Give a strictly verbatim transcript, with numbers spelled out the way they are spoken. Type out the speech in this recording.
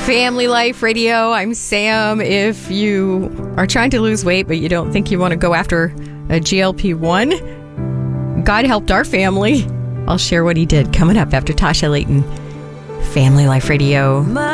Family Life Radio. I'm Sam. If you are trying to lose weight, but you don't think you want to go after a G L P one, God helped our family. I'll share what he did coming up after Tasha Layton. Family Life Radio.